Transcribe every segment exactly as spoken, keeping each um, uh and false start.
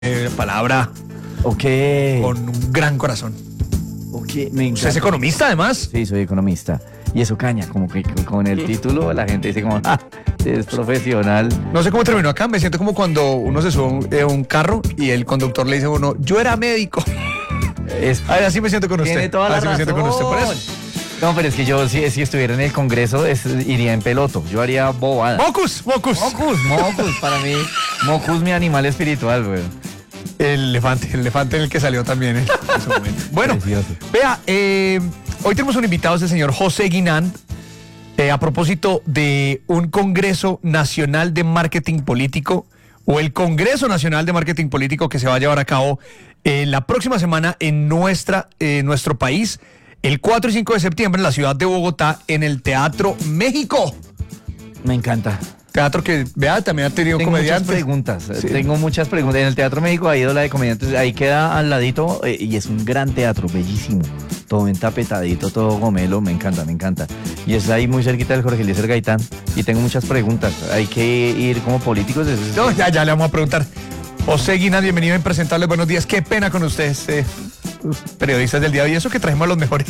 eh, palabra Ok. con un gran corazón. Ok, me encanta. ¿Usted es economista, además? Sí, soy economista. Y eso caña, como que con el título la gente dice como, ah, es profesional. No sé cómo terminó acá, me siento como cuando uno se sube a un, eh, un carro y el conductor le dice a uno, yo era médico. Es, Ay, así me siento con usted. tiene toda la así me siento con usted, por eso. razón. No, pero es que yo si, si estuviera en el Congreso es- iría en peloto. Yo haría bobada. Mocus, Mocus. Mocus, Mocus, para mí, Mocus mi animal espiritual, güey. El elefante, el elefante en el que salió también en ese momento. Bueno, Precioso. vea, eh, hoy tenemos un invitado, es el señor José Guinand, eh, a propósito de un Congreso Nacional de Marketing Político, o el Congreso Nacional de Marketing Político que se va a llevar a cabo eh, la próxima semana en nuestra, eh, nuestro país, el cuatro y cinco de septiembre en la ciudad de Bogotá, en el Teatro México. Me encanta. Teatro que, vea, también ha tenido Tengo muchas comediantes. preguntas, Sí. tengo muchas preguntas. En el Teatro México ha ido la de comediantes, ahí queda al ladito eh, y es un gran teatro, bellísimo. Todo bien tapetadito, todo gomelo, me encanta, me encanta. Y es ahí muy cerquita del Jorge Eliezer Gaitán y tengo muchas preguntas. Hay que ir como políticos. eso es- No, ya, ya le vamos a preguntar. José Guinand, bienvenido a Impresentarles. Buenos días. Qué pena con ustedes, eh, periodistas del día de hoy. Eso que trajimos a los mejores.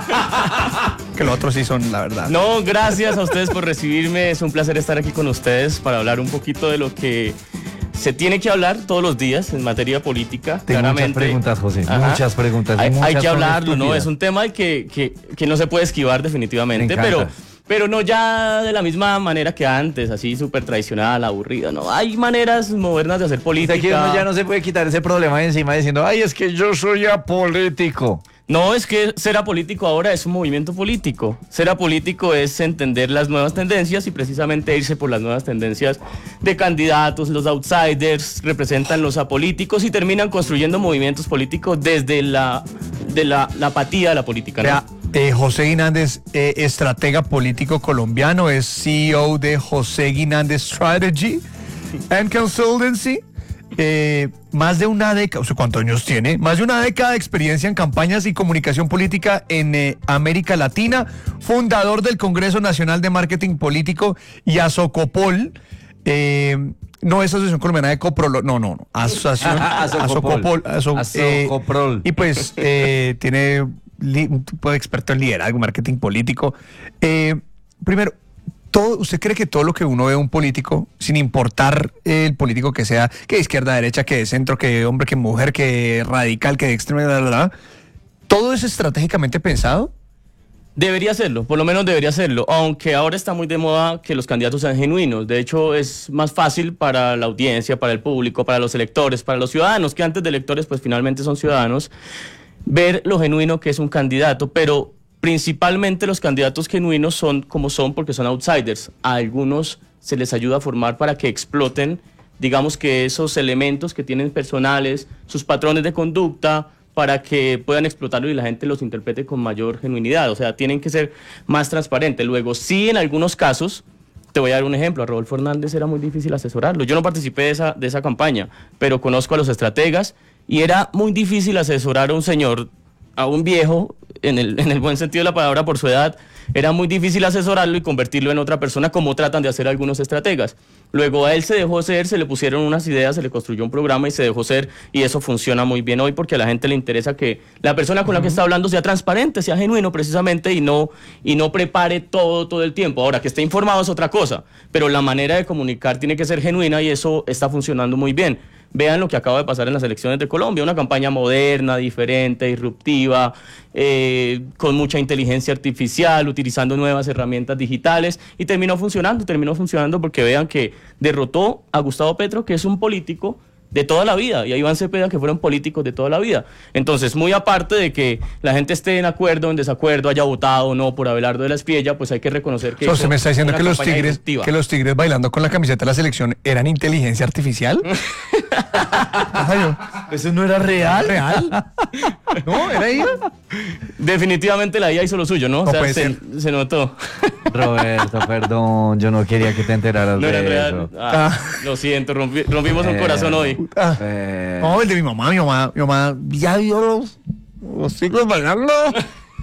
Que los otros sí son, la verdad. No, gracias a ustedes por recibirme. Es un placer estar aquí con ustedes para hablar un poquito de lo que se tiene que hablar todos los días en materia política. Tengo claramente. muchas preguntas, José, Ajá. muchas preguntas. y Hay, hay muchas que son hablarlo, ¿no? estúpidas. Es un tema que, que, que no se puede esquivar Me definitivamente, encanta. pero, pero no ya de la misma manera que antes, así súper tradicional, aburrida, ¿no? Hay maneras modernas de hacer política. Aquí uno ya no se puede quitar ese problema de encima diciendo, ay, es que yo soy apolítico. No, es que ser apolítico ahora es un movimiento político. Ser apolítico es entender las nuevas tendencias y precisamente irse por las nuevas tendencias de candidatos. Los outsiders representan los apolíticos y terminan construyendo movimientos políticos desde la, de la, la apatía de la política, ¿no? Vea, eh, José Guinand es eh, estratega político colombiano, es C E O de José Guinand Strategy and Consultancy. Eh, más de una década, o sea, ¿cuántos años tiene? Más de una década de experiencia en campañas y comunicación política en eh, América Latina, fundador del Congreso Nacional de Marketing Político y Asocopol. Eh, no es Asociación Colombiana de Coprolo, no, no, no, Asociación Asocopol. Aso- Asocoprol. eh, y pues eh, tiene li- un tipo de experto en liderazgo, marketing político. Eh, primero, todo, ¿usted cree que todo lo que uno ve de un político, sin importar el político que sea, que de izquierda, derecha, que de centro, que de hombre, que mujer, que radical, que de extrema, bla, bla, bla, todo es estratégicamente pensado? Debería serlo, por lo menos debería serlo, aunque ahora está muy de moda que los candidatos sean genuinos. De hecho, es más fácil para la audiencia, para el público, para los electores, para los ciudadanos, que antes de electores pues finalmente son ciudadanos, ver lo genuino que es un candidato, pero principalmente los candidatos genuinos son como son porque son outsiders. A algunos se les ayuda a formar para que exploten, digamos que esos elementos que tienen personales, sus patrones de conducta, para que puedan explotarlo y la gente los interprete con mayor genuinidad. O sea, tienen que ser más transparentes. Luego, sí, en algunos casos, te voy a dar un ejemplo, a Rodolfo Hernández era muy difícil asesorarlo. Yo no participé de esa, de esa campaña, pero conozco a los estrategas y era muy difícil asesorar a un señor, a un viejo, en el, en el buen sentido de la palabra por su edad. Era muy difícil asesorarlo y convertirlo en otra persona como tratan de hacer algunos estrategas. Luego a él se dejó ser, se le pusieron unas ideas, se le construyó un programa y se dejó ser, y eso funciona muy bien hoy porque a la gente le interesa que la persona con la que está hablando sea transparente, sea genuino precisamente y no, y no prepare todo todo el tiempo. Ahora, que esté informado es otra cosa, pero la manera de comunicar tiene que ser genuina y eso está funcionando muy bien. Vean lo que acaba de pasar en las elecciones de Colombia, una campaña moderna, diferente, disruptiva, eh, con mucha inteligencia artificial, utilizando nuevas herramientas digitales y terminó funcionando, terminó funcionando porque vean que derrotó a Gustavo Petro, que es un político de toda la vida, y a Iván Cepeda, que fueron políticos de toda la vida. Entonces, muy aparte de que la gente esté en acuerdo o en desacuerdo, haya votado o no por Abelardo de la Espriella, pues hay que reconocer que... O sea, ¿usted me está diciendo una que los campaña tigres disruptiva. que los tigres bailando con la camiseta de la selección eran inteligencia artificial? Ajá, yo, ¿Eso no era real? ¿real? ¿No? ¿Era ahí? Definitivamente la I A hizo lo suyo, ¿no? O No sea, puede se, ser. se notó. Roberto, perdón, yo no quería que te enteraras No de era real. eso. Ah, Ah. Lo siento, rompi- rompimos un Eh. corazón hoy. Ah, Eh, no, el de mi mamá, mi mamá, mi mamá ya vio los, los tigres bailando.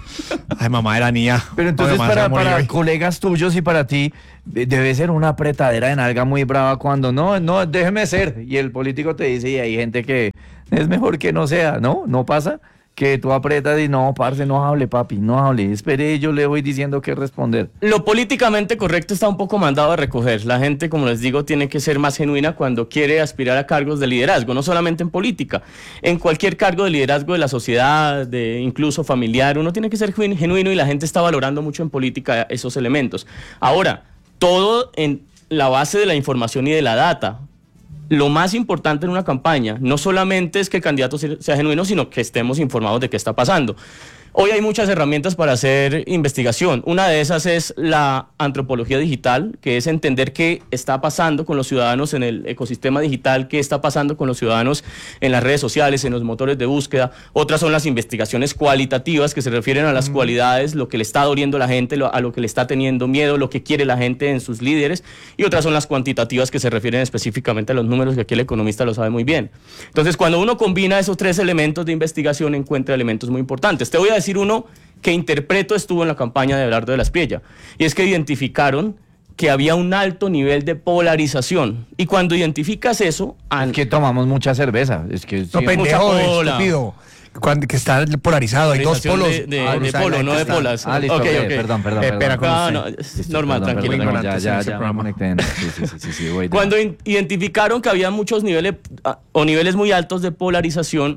Ay, mamá de la niña. Pero entonces Ay, mamá, se va para, a morir para hoy. colegas tuyos y para ti de- debe ser una apretadera de nalga muy brava cuando no, no, déjeme ser. Y el político te dice y hay gente que es mejor que no sea, ¿no? ¿No pasa? Que tú apretas y no, parce, no hable, papi, no hable. Espere, yo le voy diciendo qué responder. Lo políticamente correcto está un poco mandado a recoger. La gente, como les digo, tiene que ser más genuina cuando quiere aspirar a cargos de liderazgo, no solamente en política, en cualquier cargo de liderazgo de la sociedad, de incluso familiar, uno tiene que ser genu- genuino y la gente está valorando mucho en política esos elementos. Ahora, todo en la base de la información y de la data. Lo más importante en una campaña no solamente es que el candidato sea genuino, sino que estemos informados de qué está pasando. Hoy hay muchas herramientas para hacer investigación. Una de esas es la antropología digital, que es entender qué está pasando con los ciudadanos en el ecosistema digital, qué está pasando con los ciudadanos en las redes sociales, en los motores de búsqueda. Otras son las investigaciones cualitativas, que se refieren a las mm. cualidades, lo que le está doliendo a la gente, lo, a lo que le está teniendo miedo, lo que quiere la gente en sus líderes. Y otras son las cuantitativas, que se refieren específicamente a los números, que aquí el economista lo sabe muy bien. Entonces, cuando uno combina esos tres elementos de investigación, encuentra elementos muy importantes. Te voy a decir uno que interpreto estuvo en la campaña de Abelardo de la Espriella, y es que identificaron que había un alto nivel de polarización, y cuando identificas eso... Es que tomamos mucha cerveza, es que... No, sí, pendejo, mucha pola. estúpido. Cuando, que está polarizado, hay dos polos. De, de, Ah, de o sea, polo, la no gente de está- polas. Ah, listo, Ok, ok, ok. perdón, perdón, Eh, perdón. espera, con No, usted. no, es Listo, normal, perdón, tranquilo. perdón, Muy ya, ignorante ya, en ese ya me programa. conecté en- Sí, sí, sí, sí, sí, voy, Cuando ya. in- identificaron que había muchos niveles ah, o niveles muy altos de polarización,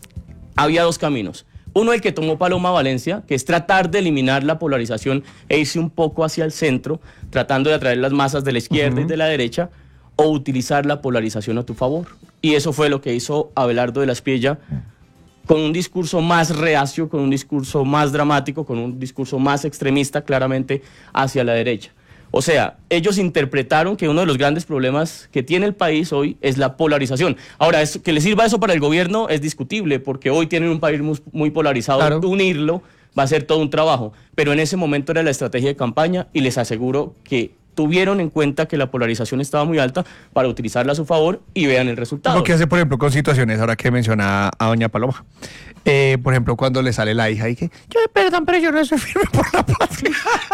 había dos caminos. Uno, el que tomó Paloma Valencia, que es tratar de eliminar la polarización e irse un poco hacia el centro, tratando de atraer las masas de la izquierda uh-huh. y de la derecha, o utilizar la polarización a tu favor. Y eso fue lo que hizo Abelardo de la Espriella, con un discurso más reacio, con un discurso más dramático, con un discurso más extremista, claramente hacia la derecha. O sea, ellos interpretaron que uno de los grandes problemas que tiene el país hoy es la polarización. Ahora, es, que le sirva eso para el gobierno es discutible, porque hoy tienen un país muy, muy polarizado. Claro. Unirlo va a ser todo un trabajo. Pero en ese momento era la estrategia de campaña, y les aseguro que tuvieron en cuenta que la polarización estaba muy alta para utilizarla a su favor, y vean el resultado. Lo que hace, por ejemplo, con situaciones, ahora que menciona a doña Paloma. Eh, por ejemplo, cuando le sale la hija y que, yo, perdón, pero yo no soy firme por la patria.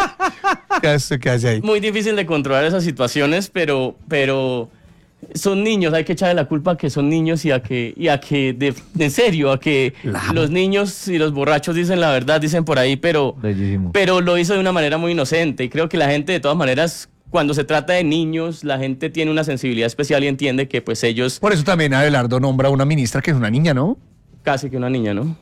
¿Qué hace, qué hace ahí? Muy difícil de controlar esas situaciones, pero, pero son niños, hay que echarle la culpa a que son niños y a que, y a que de, de serio, a que la... los niños y los borrachos dicen la verdad, dicen por ahí, pero, pero lo hizo de una manera muy inocente, y creo que la gente de todas maneras... Cuando se trata de niños, la gente tiene una sensibilidad especial y entiende que pues ellos... Por eso también Abelardo nombra a una ministra que es una niña, ¿no? Casi que una niña, ¿no?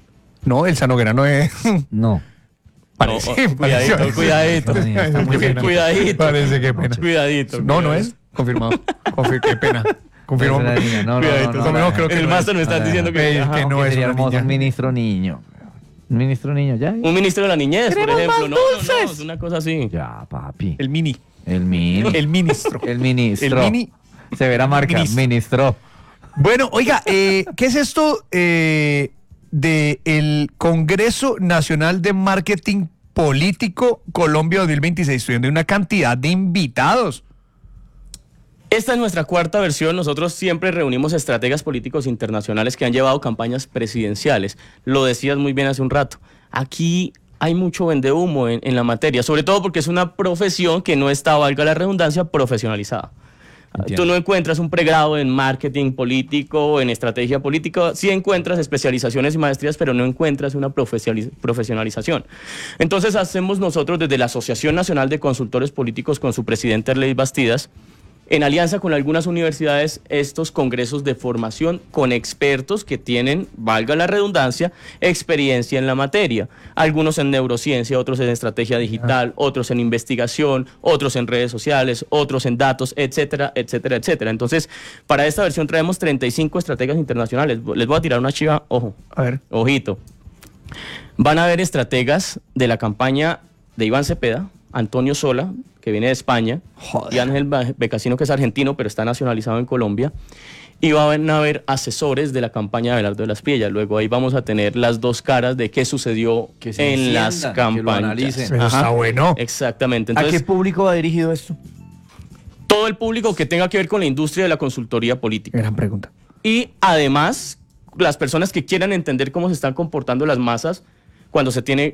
No, Elsa Noguera no es... No. Parece, no, cuidadito, parece. cuidadito. Cuidadito. Cuidadito. Parece, qué pena. Cuidadito. No, no es. Confirmado. Confir qué pena. Confirmó. No, no, cuidadito. no, no, no, no, creo que en el no máster me están no, diciendo que, que, ajá, que no que es sería una hermoso niña. un ministro niño. Un ministro niño, ya. Un ministro de la niñez, por ¡Queremos ejemplo. más No, no, no, dulces! es una cosa así. Ya, papi. El mini. El mini. El ministro. El ministro. El mini. Severa marca. Ministro. Ministro. Bueno, oiga, eh, ¿qué es esto eh, del Congreso Nacional de Marketing Político Colombia dos mil veintiséis? Estoy viendo una cantidad de invitados. Esta es nuestra cuarta versión. Nosotros siempre reunimos estrategas políticos internacionales que han llevado campañas presidenciales. Lo decías muy bien hace un rato. Aquí hay mucho vendehumo en, en la materia, sobre todo porque es una profesión que no está, valga la redundancia, profesionalizada. Entiendo. Tú no encuentras un pregrado en marketing político, en estrategia política, sí encuentras especializaciones y maestrías, pero no encuentras una profesionaliz- profesionalización. Entonces hacemos nosotros desde la Asociación Nacional de Consultores Políticos, con su presidente Arley Bastidas, en alianza con algunas universidades, estos congresos de formación con expertos que tienen, valga la redundancia, experiencia en la materia. Algunos en neurociencia, otros en estrategia digital, otros en investigación, otros en redes sociales, otros en datos, etcétera, etcétera, etcétera. Entonces, para esta versión traemos treinta y cinco estrategas internacionales. Les voy a tirar una chiva, ojo, A ver. ojito. Van a haber estrategas de la campaña de Iván Cepeda, Antonio Sola, que viene de España, Joder. y Ángel Becasino, que es argentino, pero está nacionalizado en Colombia, y van a haber asesores de la campaña de Abelardo de la Espriella. Luego ahí vamos a tener las dos caras de qué sucedió Que se en enciendan, las que lo campañas. analicen. Eso está bueno. Exactamente. ¿A Entonces, qué público va dirigido esto? todo el público que tenga que ver con la industria de la consultoría política. Gran pregunta. Y además, las personas que quieran entender cómo se están comportando las masas cuando se tiene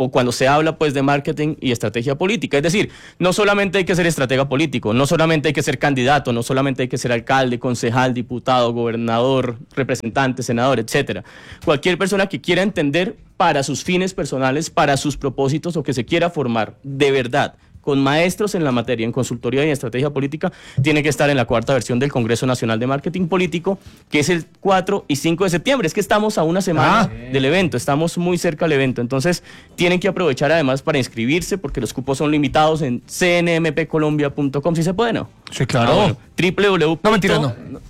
o cuando se habla pues de marketing y estrategia política. Es decir, no solamente hay que ser estratega político, no solamente hay que ser candidato, no solamente hay que ser alcalde, concejal, diputado, gobernador, representante, senador, etcétera. Cualquier persona que quiera entender para sus fines personales, para sus propósitos o que se quiera formar de verdad con maestros en la materia, en consultoría y en estrategia política, tiene que estar en la cuarta versión del Congreso Nacional de Marketing Político, que es el cuatro y cinco de septiembre. Es que estamos a una semana ah. del evento, estamos muy cerca del evento. Entonces, tienen que aprovechar además para inscribirse, porque los cupos son limitados en c n m p colombia punto com. ¿Sí se puede, no? Sí, claro. Ah, bueno, triple w w w. No, mentira, no. no.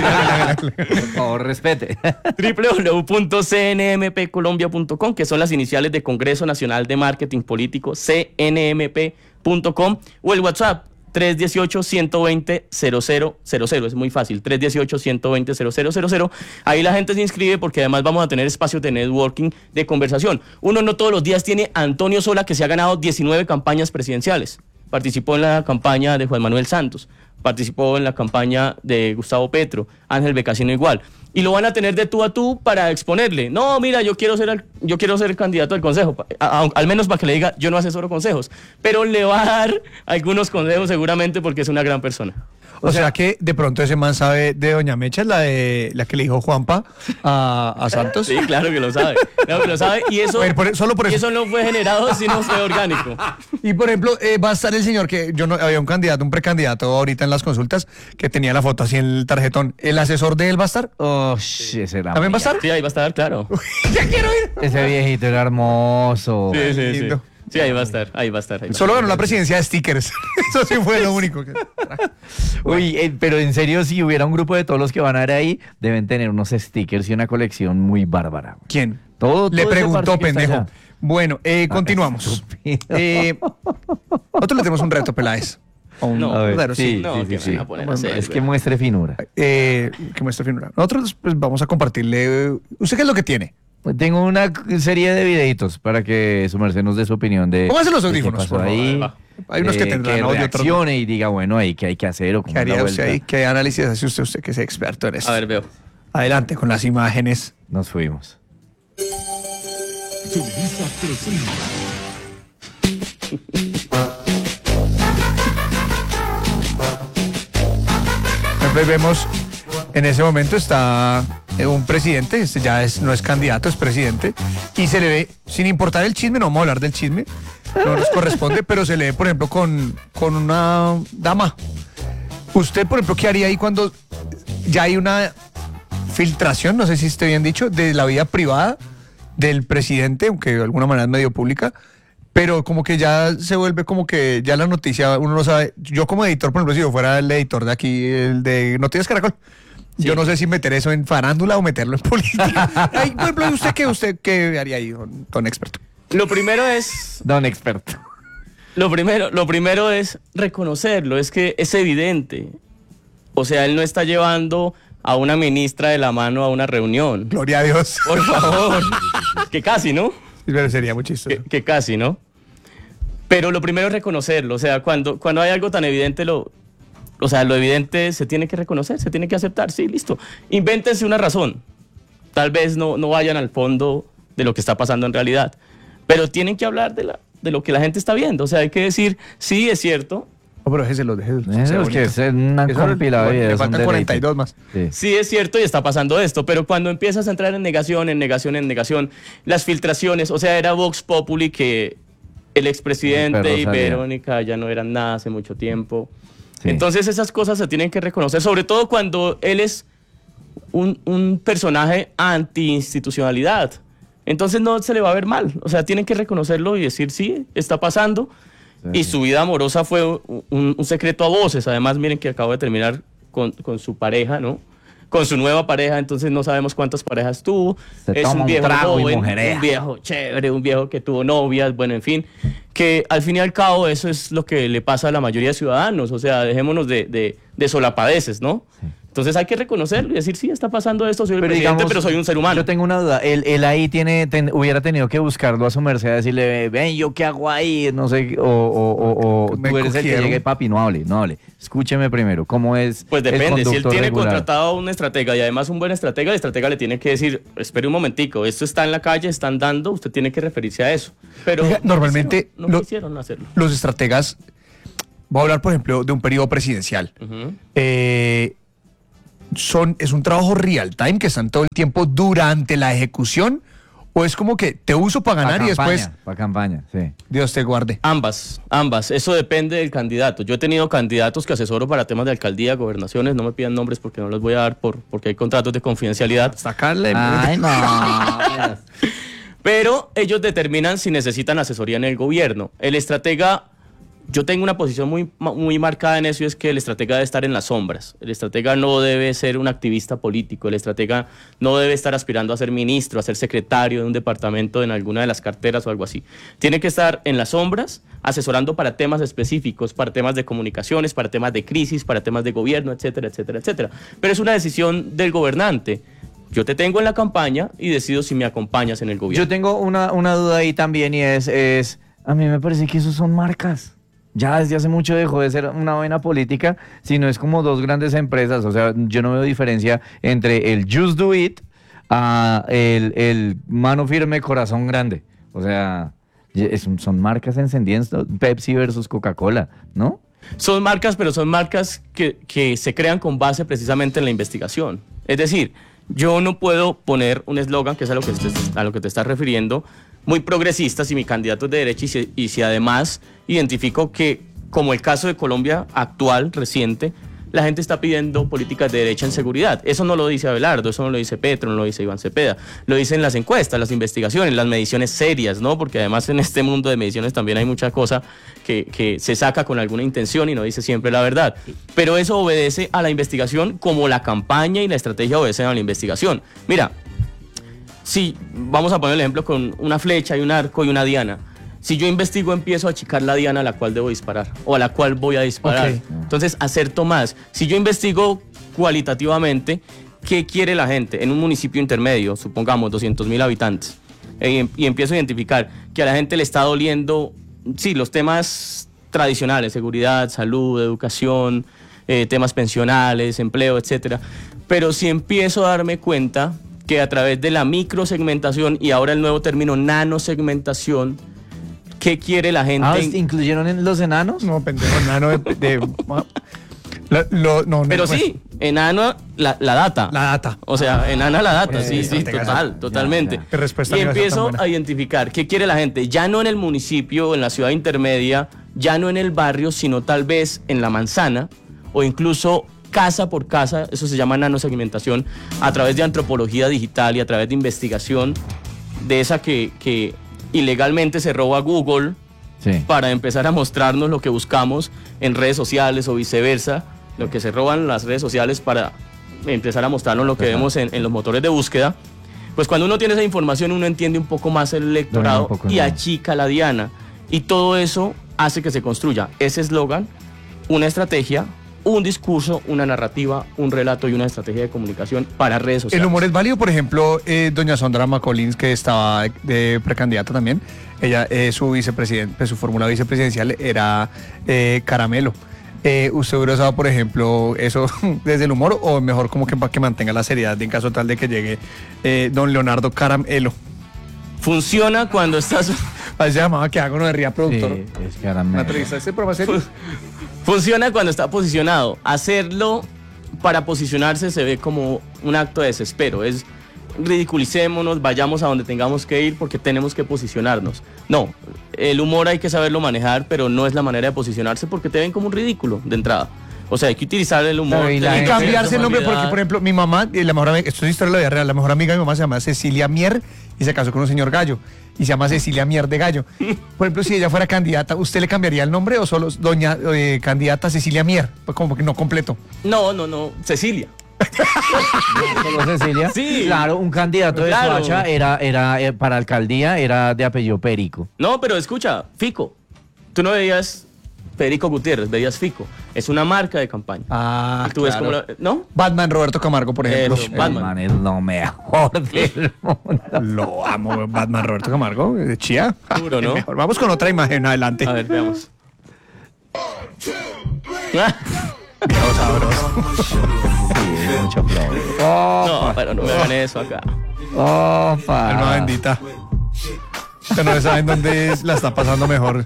Por favor, respete. w w w punto c n m p colombia punto com, que son las iniciales de Congreso Nacional de Marketing Político, c n m p punto com, o el WhatsApp tres uno ocho, uno dos cero, cero cero cero cero. Es muy fácil, tres uno ocho, uno dos cero, cero cero cero cero. Ahí la gente se inscribe porque además vamos a tener espacios de networking, de conversación. Uno no todos los días tiene a Antonio Sola, que se ha ganado diecinueve campañas presidenciales. Participó en la campaña de Juan Manuel Santos, participó en la campaña de Gustavo Petro, Ángel Becasino igual. Y lo van a tener de tú a tú para exponerle. No, mira, yo quiero ser, el, yo quiero ser candidato al consejo. A, a, al menos para que le diga, yo no asesoro consejos. Pero le va a dar algunos consejos seguramente porque es una gran persona. O, o sea, sea que de pronto ese man sabe de Doña Mecha, la de la que le dijo Juanpa a, a Santos. Sí, claro que lo sabe. Claro que lo sabe. Y eso, ver, por, solo por eso. Y eso no fue generado, sino fue orgánico. Y por ejemplo, eh, va a estar el señor que yo no había un candidato, un precandidato ahorita en las consultas que tenía la foto así en el tarjetón. ¿El asesor de él va a estar? Oh, sí, ese era. ¿También va a estar? Sí, ahí va a estar, claro. Ya quiero ir. Ese viejito era hermoso. Sí, sí, sí. Sí, ahí va a estar, ahí va a estar. Ahí va Solo a estar. ganó la presidencia de stickers. Eso sí fue lo único. Que... Uy, eh, pero en serio, si hubiera un grupo de todos los que van a ir ahí, deben tener unos stickers y una colección muy bárbara. ¿Quién? Todo, todo Le preguntó, pendejo. Bueno, eh, Ah, continuamos. Eh, nosotros le tenemos un reto, Peláez. Un, No, A ver, claro, sí. sí, No, sí, que sí, me van a sí. poner a hacer, Es que güey. muestre finura. Eh, que muestra finura. Nosotros pues, vamos a compartirle. ¿Usted qué es lo que tiene? Pues tengo una serie de videitos para que su merced nos dé su opinión de. Póngase los de qué audífonos, pasó por favor. ahí. Va. Hay unos de que tendrán que audio, otros no. reaccione y diga, bueno, ahí qué hay que hacer o cómo ¿Qué es la haría usted vuelta. ahí? ¿Qué análisis hace usted, usted que es experto en eso? A ver, veo. Adelante con las imágenes. Nos fuimos. Entonces vemos, en ese momento está eh, un presidente, este ya es, no es candidato, es presidente, y se le ve, sin importar el chisme, no vamos a hablar del chisme, no nos corresponde, pero se le ve, por ejemplo, con, con una dama. Usted, por ejemplo, ¿qué haría ahí cuando ya hay una filtración, no sé si esté bien dicho, de la vida privada del presidente, aunque de alguna manera es medio pública, pero como que ya se vuelve como que ya la noticia, uno no sabe. Yo como editor, por ejemplo, si yo fuera el editor de aquí, el de Noticias Caracol, Sí. yo no sé si meter eso en farándula o meterlo en política. Ay, por ejemplo, ¿usted qué, usted qué haría ahí, don, don experto? Lo primero es, Don experto. lo primero, lo primero es reconocerlo, es que es evidente. O sea, él no está llevando a una ministra de la mano a una reunión. Gloria a Dios. Por favor. Que casi, ¿no? Pero sería muy chistoso. Que, que casi, ¿no? Pero lo primero es reconocerlo. O sea, cuando, cuando hay algo tan evidente, lo, o sea, lo evidente se tiene que reconocer, se tiene que aceptar. Sí, listo. Invéntense una razón. Tal vez no, no vayan al fondo de lo que está pasando en realidad. Pero tienen que hablar de, la, de lo que la gente está viendo. O sea, hay que decir, sí, es cierto. No, pero déjelo, déjelo. Eso es que es una Eso, compilada de bueno, videos, le un faltan deleite. cuarenta y dos más. Sí. Sí, es cierto y está pasando esto, pero cuando empiezas a entrar en negación, en negación, en negación, las filtraciones, o sea, era Vox Populi que el expresidente Perro y salía. Verónica ya no eran nada hace mucho tiempo. Sí. Entonces esas cosas se tienen que reconocer, sobre todo cuando él es un, un personaje anti-institucionalidad. Entonces no se le va a ver mal, o sea, tienen que reconocerlo y decir, sí, está pasando. Sí. Y su vida amorosa fue un, un- un secreto a voces. Además, miren que acabo de terminar con, con su pareja, ¿no? Con su nueva pareja, entonces no sabemos cuántas parejas tuvo. Se es toma un un viejo trago y joven, mujerea. un viejo chévere, un viejo que tuvo novias, bueno, en fin. Que al fin y al cabo eso es lo que le pasa a la mayoría de ciudadanos. O sea, dejémonos de, de, de solapadeces, ¿no? Entonces hay que reconocerlo y decir, sí, está pasando esto, soy el Pero presidente, digamos, pero soy un ser humano. Yo tengo una duda. Él, él ahí tiene, ten- hubiera tenido que buscarlo a su merced, a decirle, ven, ¿yo qué hago ahí? No sé, o, o, o, o Me tú eres el que cogieron. llegue, papi, no hable, no hable. Escúcheme primero, ¿cómo es Pues el depende, si él conducto tiene regular? contratado a un estratega y además un buen estratega, el estratega le tiene que decir, espere un momentico, esto está en la calle, están dando, usted tiene que referirse a eso. Pero Oiga, no normalmente quisieron, no lo- quisieron hacerlo. Los estrategas, voy a hablar, por ejemplo, de un periodo presidencial. Ujú. Eh, son, ¿Es un trabajo real time que están todo el tiempo durante la ejecución? ¿O es como que te uso para ganar y después Para campaña, sí. Dios te guarde? Ambas, ambas. Eso depende del candidato. Yo he tenido candidatos que asesoro para temas de alcaldía, gobernaciones. No me pidan nombres porque no los voy a dar por, porque hay contratos de confidencialidad. Sacarle. Ay, no. Pero ellos determinan si necesitan asesoría en el gobierno. El estratega, yo tengo una posición muy, muy marcada en eso, y es que el estratega debe estar en las sombras. El estratega no debe ser un activista político. El estratega no debe estar aspirando a ser ministro, a ser secretario de un departamento en alguna de las carteras o algo así. Tiene que estar en las sombras, asesorando para temas específicos, para temas de comunicaciones, para temas de crisis, para temas de gobierno, etcétera, etcétera, etcétera. Pero es una decisión del gobernante. Yo te tengo en la campaña y decido si me acompañas en el gobierno. Yo tengo una, una duda ahí también y es, es, a mí me parece que esos son marcas. Ya desde hace mucho dejó de ser una buena política, sino es como dos grandes empresas. O sea, yo no veo diferencia entre el Just Do It a el, el mano firme, corazón grande. O sea, es- son marcas encendiendo, Pepsi versus Coca-Cola, ¿no? Son marcas, pero son marcas que, que se crean con base precisamente en la investigación. Es decir, yo no puedo poner un eslogan, que es a lo que, te, a lo que te estás refiriendo, muy progresista si mi candidato es de derecha y si, y si además identifico que, como el caso de Colombia actual, reciente, la gente está pidiendo políticas de derecha en seguridad. Eso no lo dice Abelardo, eso no lo dice Petro, no lo dice Iván Cepeda. Lo dicen las encuestas, las investigaciones, las mediciones serias, ¿no? Porque además en este mundo de mediciones también hay mucha cosa que, que se saca con alguna intención y no dice siempre la verdad. Pero eso obedece a la investigación como la campaña y la estrategia obedecen a la investigación. Mira, si vamos a poner el ejemplo con una flecha y un arco y una diana. Si yo investigo, empiezo a achicar la diana a la cual debo disparar o a la cual voy a disparar. Ok. Entonces, acerto más. Si yo investigo cualitativamente, ¿qué quiere la gente en un municipio intermedio, supongamos doscientos mil habitantes? Eh, y empiezo a identificar que a la gente le está doliendo, sí, los temas tradicionales, seguridad, salud, educación, eh, temas pensionales, empleo, etcétera. Pero si empiezo a darme cuenta que a través de la microsegmentación y ahora el nuevo término nanosegmentación, ¿qué quiere la gente? Ah, ¿incluyeron en los enanos? No, pendejo, nano de... de- la- lo- no, no, Pero pues, sí, enano la, la data. La data. O sea, enana la data, Eh, sí, sí, estratega, total, ya, totalmente. ya. Qué respuesta Y no iba a ser tan empiezo buena. a identificar qué quiere la gente, ya no en el municipio o en la ciudad intermedia, ya no en el barrio, sino tal vez en la manzana o incluso casa por casa, eso se llama nanosegmentación, a través de antropología digital y a través de investigación de esa que, que ilegalmente se roba Google Sí. para empezar a mostrarnos lo que buscamos en redes sociales o viceversa, lo que se roban las redes sociales para empezar a mostrarnos lo que Ajá. vemos en, en los motores de búsqueda. Pues cuando uno tiene esa información, uno entiende un poco más el electorado un poco y más. achica la diana. Y todo eso hace que se construya ese eslogan, una estrategia, un discurso, una narrativa, un relato y una estrategia de comunicación para redes sociales. El humor es válido, por ejemplo, eh, doña Sondra McCollins, que estaba de precandidata también, ella, eh, su vicepresidente, su fórmula vicepresidencial era eh, Caramelo. Eh, ¿Usted hubiera usado, por ejemplo, eso desde el humor o mejor como que para que mantenga la seriedad en caso tal de que llegue eh, don Leonardo Caramelo? Funciona cuando estás... Así se llamaba, que hago no de ría Sí, productor. es que ahora me- Una entrevista, ¿este programa serio? Funciona cuando está posicionado. Hacerlo para posicionarse se ve como un acto de desespero. Es ridiculicémonos, vayamos a donde tengamos que ir porque tenemos que posicionarnos. No, el humor hay que saberlo manejar, pero no es la manera de posicionarse porque te ven como un ridículo de entrada. O sea, hay que utilizar el humor. Pero y la tener Y gente- cambiarse el nombre, porque personalidad. por ejemplo, mi mamá, eh, la mejor amiga, esto es historia de la vida real, la mejor amiga de mi mamá se llama Cecilia Mier y se casó con un señor Gallo y se llama Cecilia Mier de Gallo. Por ejemplo, si ella fuera candidata, ¿usted le cambiaría el nombre o solo doña eh, candidata Cecilia Mier? Pues como que no completo. No, no, no, Cecilia. ¿Solo Cecilia? Sí. Claro, un candidato de Claro. Soacha era, era eh, para alcaldía, era de apellido Perico. No, pero escucha, Fico, tú no veías Federico Gutiérrez, Bebidas Fico. Es una marca de campaña. Ah, Y tú ves claro. cómo la- ¿no? Batman Roberto Camargo, por ejemplo. Eso, El Batman. man es lo mejor del mundo. Lo amo, Batman Roberto Camargo, de Chía. Duro, ¿no? El mejor. Vamos con otra imagen adelante. A ver, veamos. Viejo sabroso. Sí, es mucho flow. No, pero no me hagan eso acá. Opa. Alma bendita. Que no saben dónde es- la está pasando mejor.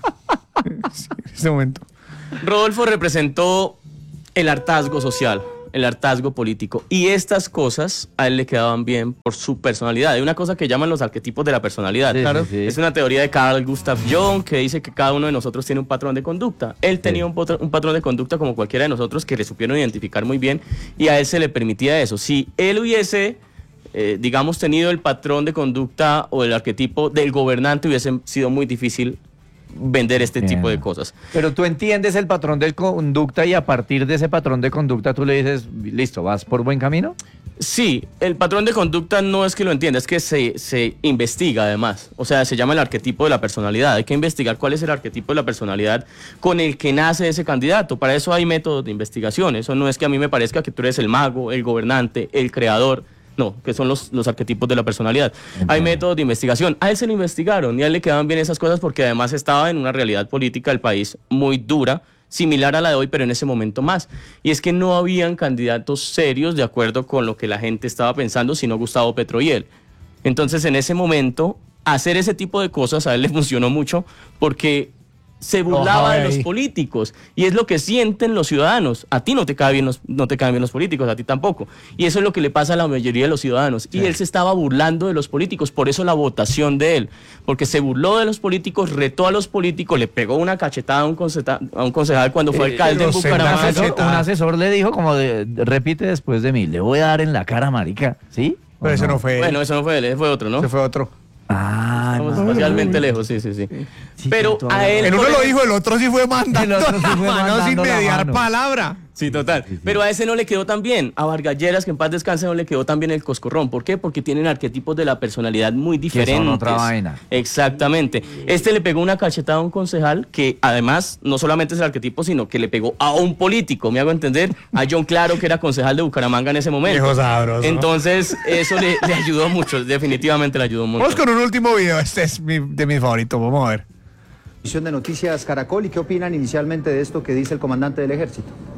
Sí, en este momento. Rodolfo representó el hartazgo social, el hartazgo político. Y estas cosas a él le quedaban bien por su personalidad. Hay una cosa que llaman los arquetipos de la personalidad. Sí, Claro, sí, sí. es una teoría de Carl Gustav Jung que dice que cada uno de nosotros tiene un patrón de conducta. Él tenía un, potro- un patrón de conducta como cualquiera de nosotros que le supieron identificar muy bien y a él se le permitía eso. Si él hubiese, eh, digamos, tenido el patrón de conducta o el arquetipo del gobernante, hubiese sido muy difícil vender este Bien. tipo de cosas. Pero tú entiendes el patrón de conducta y a partir de ese patrón de conducta tú le dices, listo, ¿vas por buen camino? Sí, el patrón de conducta no es que lo entienda, es que se, se investiga además. O sea, se llama el arquetipo de la personalidad. Hay que investigar cuál es el arquetipo de la personalidad con el que nace ese candidato. Para eso hay métodos de investigación. Eso no es que a mí me parezca que tú eres el mago, el gobernante, el creador. No, que son los, los arquetipos de la personalidad. Hay métodos de investigación. A él se lo investigaron y a él le quedaban bien esas cosas porque además estaba en una realidad política del país muy dura, similar a la de hoy, pero en ese momento más. Y es que no habían candidatos serios de acuerdo con lo que la gente estaba pensando, sino Gustavo Petro y él. Entonces, en ese momento, hacer ese tipo de cosas a él le funcionó mucho porque se burlaba Ojalá de los ahí. políticos y es lo que sienten los ciudadanos. A ti no te caen bien los, no te caen bien los políticos, a ti tampoco. Y eso es lo que le pasa a la mayoría de los ciudadanos. Y él se estaba burlando de los políticos, por eso la votación de él, porque se burló de los políticos, retó a los políticos, le pegó una cachetada a un, conceta- a un concejal cuando fue Eh, alcalde en pero se Un Bucaramanga. nace- asesor, un asesor le dijo como de, repite después de mí, le voy a dar en la cara, marica, ¿sí? ¿O Pero ese no fue. Bueno, eso no fue él, ese fue otro, ¿no? Ese fue otro. Ah, Estamos no. espacialmente lejos, sí, sí, sí. Sí, Pero sí, a él... El uno por lo ejemplo- dijo, el otro sí fue mandando El otro sí la fue mano sin mandando la mediar mano. palabra. Sí, total. Pero a ese no le quedó tan bien. A Vargas Lleras, que en paz descanse, no le quedó tan bien el coscorrón. ¿Por qué? Porque tienen arquetipos de la personalidad muy diferentes. son otra vaina. Exactamente. Este le pegó una cachetada a un concejal que además no solamente es el arquetipo, sino que le pegó a un político. Me hago entender. A John Claro, que era concejal de Bucaramanga en ese momento. Viejo sabroso. Entonces, eso le, le ayudó mucho. Definitivamente le ayudó mucho. Vamos con un último video. Este es mi- de mis favoritos. Vamos a ver. Edición de Noticias Caracol, ¿y qué opinan inicialmente de esto que dice el comandante del ejército?